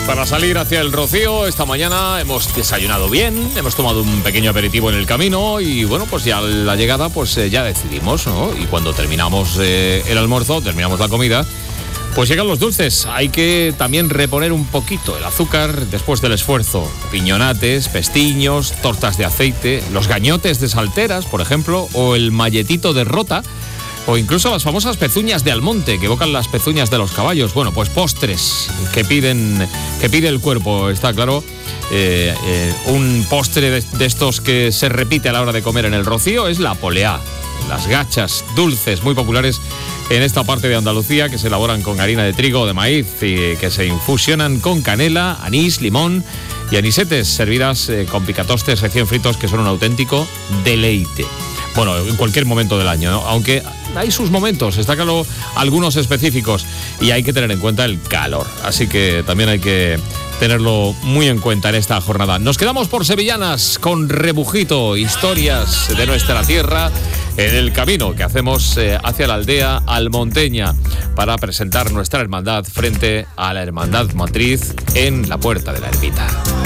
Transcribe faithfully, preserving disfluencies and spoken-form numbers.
Para salir hacia el Rocío, esta mañana hemos desayunado bien, hemos tomado un pequeño aperitivo en el camino y bueno, pues ya a la llegada pues eh, ya decidimos, ¿no? Y cuando terminamos eh, el almuerzo, terminamos la comida, pues llegan los dulces. Hay que también reponer un poquito el azúcar después del esfuerzo. Piñonates, pestiños, tortas de aceite, los gañotes de salteras, por ejemplo, o el malletito de rota, o incluso las famosas pezuñas de Almonte, que evocan las pezuñas de los caballos. Bueno, pues postres que piden, que pide el cuerpo, está claro. Eh, eh, un postre de, de estos que se repite a la hora de comer en el Rocío es la poleá. Las gachas dulces muy populares en esta parte de Andalucía, que se elaboran con harina de trigo o de maíz y que se infusionan con canela, anís, limón y anisetes, servidas eh, con picatostes recién fritos, que son un auténtico deleite. Bueno, en cualquier momento del año, ¿no? Aunque hay sus momentos, está claro, algunos específicos, y hay que tener en cuenta el calor. Así que también hay que tenerlo muy en cuenta en esta jornada. Nos quedamos por Sevillanas con Rebujito, historias de nuestra tierra en el camino que hacemos eh, hacia la aldea almonteña para presentar nuestra hermandad frente a la hermandad matriz en la Puerta de la Ermita.